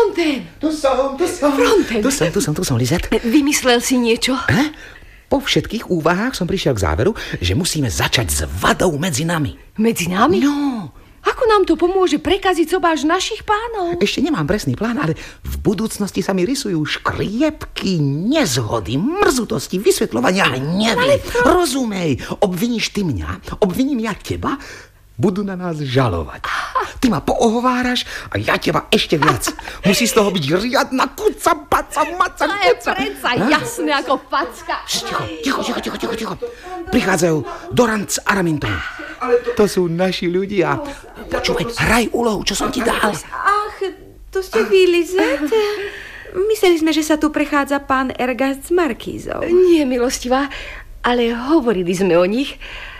Fronten! Tu som, Lizette. Vymyslel si niečo? Po všetkých úvahách som prišiel k záveru, že musíme začať s vadou medzi nami. Medzi nami? No. Ako nám to pomôže prekaziť sobáš našich pánov? Ešte nemám presný plán, ale v budúcnosti sa mi rysujú škriepky, nezhody, mrzutosti, vysvetľovania a neviem. Rozumej, obviníš ty mňa, obviním ja teba, budú na nás žalovať. Ty ma poohováraš a ja teba ešte viac. Musí z toho byť riadna kuca, paca, maca, To je kuca. predsa jasné ako facka. Ticho. Prichádzajú Dorant s Aramintom. To sú naši ľudia. Počúvaj, hraj úlohu, čo som ti dal. Ach, to ste vy, Lizette? Mysleli sme, že sa tu prechádza pán Ergast s markízou. Nie, milostivá, ale hovorili sme o nich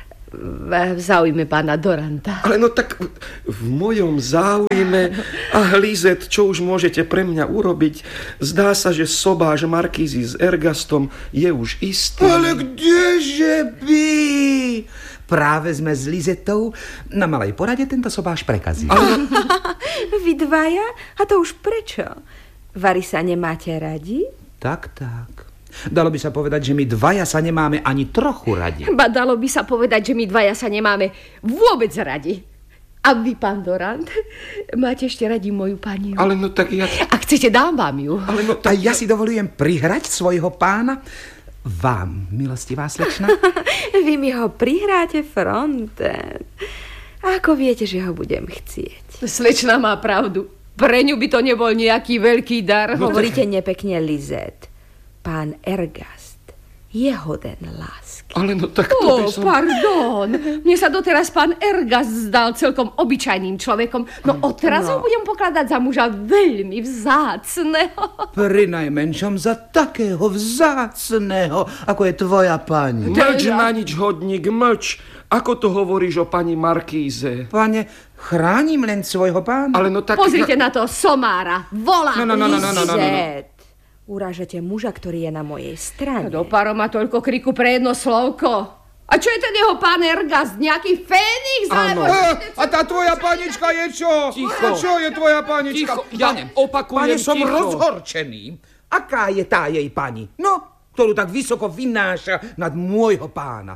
v záujme pána Doranta. Ale no tak v mojom záujme. Lizette, čo už môžete pre mňa urobiť? Zdá sa, že sobáš markízy s Ergastom je už istý. Ale kdeže by? Práve sme s Lizettou na malej porade tento sobáš prekazili. Vy dvaja? A to už prečo? Vary sa nemáte radi? Tak. Dalo by sa povedať, že my dvaja sa nemáme ani trochu radi. Ba dalo by sa povedať, že my dvaja sa nemáme vôbec radi. A vy, pán Dorant, máte ešte radi moju pani? Ale no tak ja... Ak chcete, dám vám ju. Ale no A ja si dovolujem prihrať svojho pána vám, milostivá slečna. Vy mi ho prihráte, Fronten. Ako viete, že ho budem chcieť? Slečna má pravdu. Pre ňu by to nebol nejaký veľký dar. Hovoríte nepekne, Lizette. Pán Ergast je hoden lásky. Ale no tak to by som... Pardon. Mne sa doteraz pán Ergast zdal celkom obyčajným človekom. No odteraz ho budem pokladať za muža veľmi vzácneho. Pri najmenšom za takého vzácneho, ako je tvoja pani. Mlč na nič, hodník, mlč. Ako to hovoríš o pani markíze? Pane, chránim len svojho pána. Ale no tak... Pozrite na to somára. Volá. No. Lizette, urážate muža, ktorý je na mojej strane. Do paro má toľko kriku pre jedno slovko. A čo je ten jeho pán Ergast? Nejaký fénix? Áno. A tá tvoja panička je čo? Ticho. A čo je tvoja panička? Ticho, ja opakujem, Pane, som ticho. rozhorčený. Aká je tá jej pani? No, ktorú tak vysoko vynáša nad môjho pána.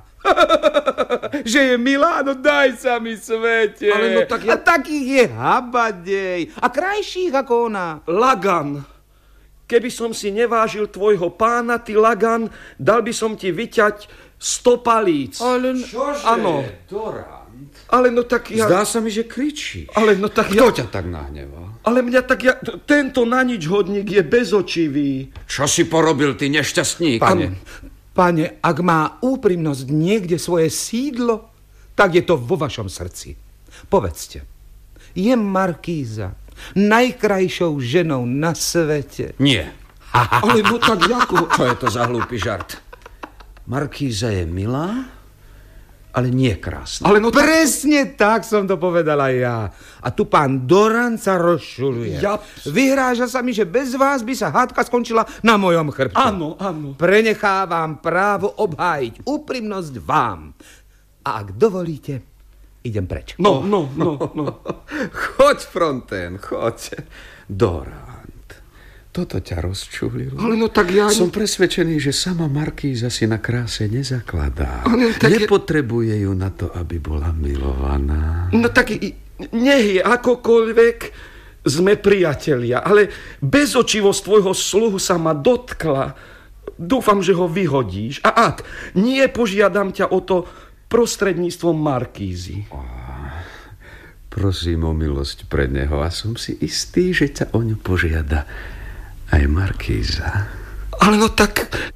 Že je milá, no daj sa mi svete. Ale no tak ja... A takých je habadej. A krajších ako ona. Lagan. Keby som si nevážil tvojho pána, ty Lagan, dal by som ti vyťať 100 palíc. Ale... Čože, Áno. Dorant? Ale no tak ja... Zdá sa mi, že kričí. Ale no tak Kto ja... ťa tak nahneval? Ale mňa tak ja... Tento na nič hodník je bezočivý. Čo si porobil, ty nešťastník? Pane, ak má úprimnosť niekde svoje sídlo, tak je to vo vašom srdci. Povedzte, je markíza najkrajšou ženou na svete? Nie. Ale no tak ako... Čo je to za hlúpy žart? Markíza je milá, ale nie krásna. Ale no tak... Presne tak som to povedala ja. A tu pán Dorant sa rozšuluje. Ja... Vyhráža sa mi, že bez vás by sa hádka skončila na mojom chrbte. Áno. Prenechávam právo obhájiť úprimnosť vám. A ak dovolíte, idem preč. No. Choď, Fronten, choď. Dorant, toto ťa rozčulilo. Ale no tak ja... Som presvedčený, že sama markíza si na kráse nezakladá. Ale tak nepotrebuje ju na to, aby bola milovaná. No tak nech je akokoľvek, sme priatelia, ale bezočivosť tvojho sluhu sa ma dotkla. Dúfam, že ho vyhodíš. A ak nie, požiadam ťa o to prostredníctvom markízy. Prosím o milosť pre neho a som si istý, že ťa o ňu požiada aj markíza. Ale no tak...